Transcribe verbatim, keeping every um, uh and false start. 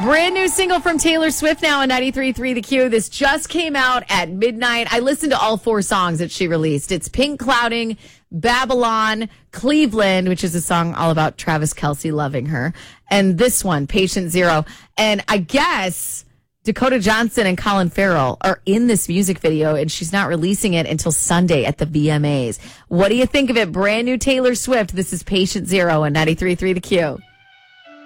Brand new single from Taylor Swift now on ninety-three point three The Q. This just came out at midnight. I listened to all four songs that she released. It's Pink Clouding, Babylon, Cleveland, which is a song all about Travis Kelce loving her, and this one, Patient Zero. And I guess Dakota Johnson and Colin Farrell are in this music video, and she's not releasing it until Sunday at the V M As. What do you think of it? Brand new Taylor Swift. This is Patient Zero on ninety-three point three The Q.